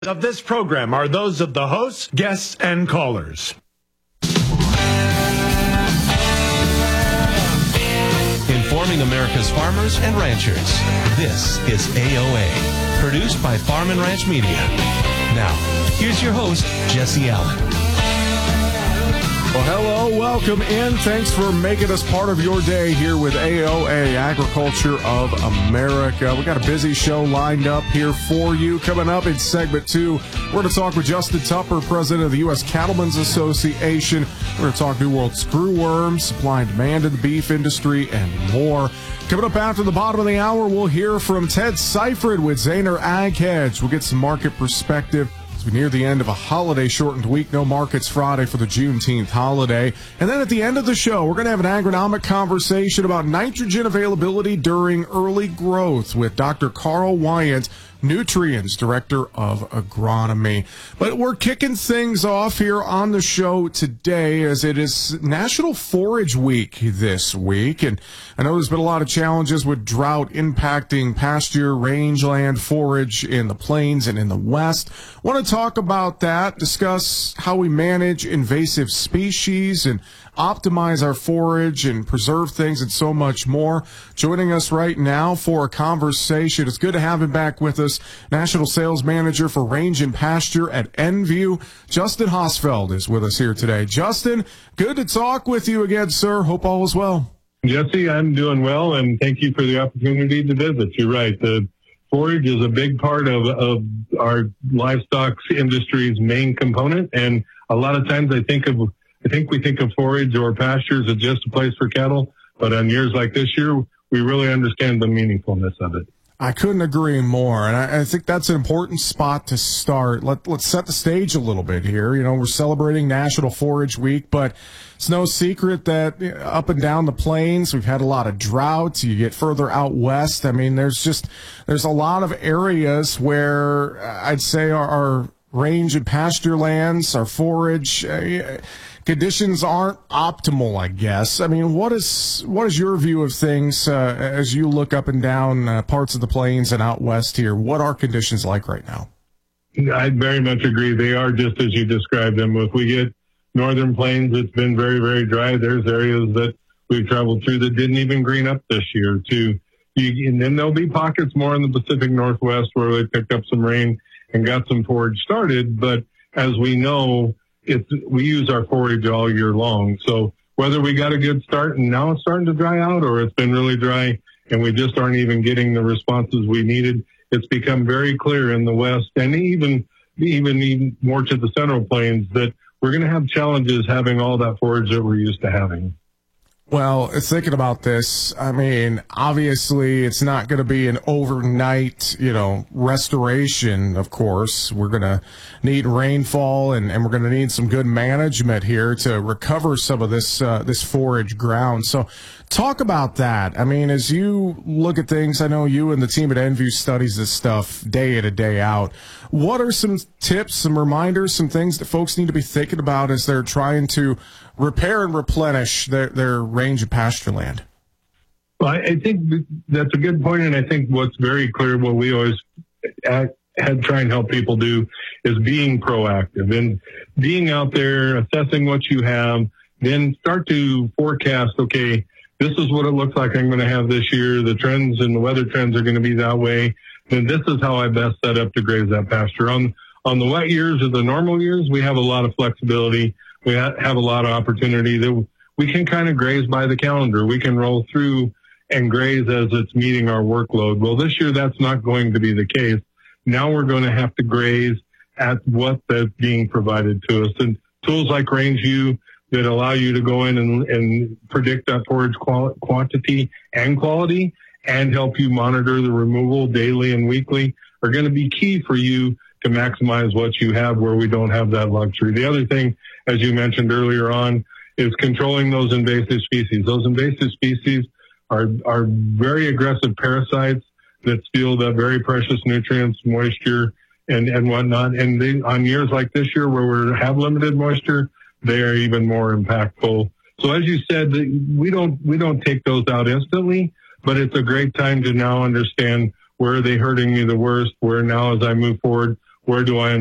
of this program are those of the hosts, guests, and callers. Informing America's farmers and ranchers. This is AOA, produced by Farm and Ranch Media. Now, here's your host, Jesse Allen. Well, hello, welcome in. Thanks for making us part of your day here with AOA, Agriculture of America. We got a busy show lined up here for you. Coming up in segment 2, we're going to talk with Justin Tupper, president of the U.S. Cattlemen's Association. We're going to talk New World screwworms, supply and demand in the beef industry, and more. Coming up after the bottom of the hour, we'll hear from Ted Seifert with Zaner Ag Hedge. We'll get some market perspective. We're near the end of a holiday-shortened week. No markets Friday for the Juneteenth holiday. And then at the end of the show, we're going to have an agronomic conversation about nitrogen availability during early growth with Dr. Carl Wyant, Nutrients Director of Agronomy. But we're kicking things off here on the show today as it is National Forage Week this week. And I know there's been a lot of challenges with drought impacting pasture, rangeland forage in the plains and in the west. Want to talk about that, discuss how we manage invasive species and optimize our forage and preserve things and so much more. Joining us right now for a conversation. It's good to have him back with us. National Sales Manager for Range and Pasture at Enview, Justin Hosfeld, is with us here today. Justin, good to talk with you again, sir. Hope all is well. Jesse, I'm doing well, and thank you for the opportunity to visit. You're right. The forage is a big part of our livestock industry's main component, and a lot of times I think we think of forage or pastures as just a place for cattle, but on years like this year, we really understand the meaningfulness of it. I couldn't agree more, and I think that's an important spot to start. Let's set the stage a little bit here. You know, we're celebrating National Forage Week, but it's no secret that up and down the plains, we've had a lot of droughts. You get further out west, I mean, there's a lot of areas where I'd say our range and pasture lands, our forage conditions aren't optimal, I guess. I mean, what is your view of things as you look up and down parts of the plains and out west here? What are conditions like right now? I very much agree. They are just as you described them. If we get northern plains, it's been very, very dry. There's areas that we've traveled through that didn't even green up this year. And then there'll be pockets more in the Pacific Northwest where they picked up some rain and got some forage started. But as we know, we use our forage all year long. So whether we got a good start and now it's starting to dry out, or it's been really dry and we just aren't even getting the responses we needed, it's become very clear in the West and even more to the Central Plains that we're going to have challenges having all that forage that we're used to having. Well, thinking about this, I mean, obviously it's not going to be an overnight, restoration, of course. We're going to need rainfall and we're going to need some good management here to recover some of this forage ground. So talk about that. I mean, as you look at things, I know you and the team at Enview studies this stuff day in and day out. What are some tips, some reminders, some things that folks need to be thinking about as they're trying to repair and replenish their range of pasture land? Well, I think that's a good point, and I think what's very clear, what we always try and help people do, is being proactive and being out there, assessing what you have, then start to forecast, okay, this is what it looks like I'm going to have this year. The trends and the weather trends are going to be that way. Then this is how I best set up to graze that pasture. On the wet years or the normal years, we have a lot of flexibility. We have a lot of opportunity that we can kind of graze by the calendar. We can roll through and graze as it's meeting our workload. Well, this year, that's not going to be the case. Now we're going to have to graze at what that's being provided to us. And tools like RangeView that allow you to go in and predict that forage quantity and quality and help you monitor the removal daily and weekly are going to be key for you to maximize what you have where we don't have that luxury. The other thing, as you mentioned earlier on, is controlling those invasive species. Those invasive species are very aggressive parasites that steal the very precious nutrients, moisture, and whatnot. And on years like this year where we have limited moisture, they are even more impactful. So as you said, we don't take those out instantly, but it's a great time to now understand where are they hurting me the worst, where now as I move forward, where do I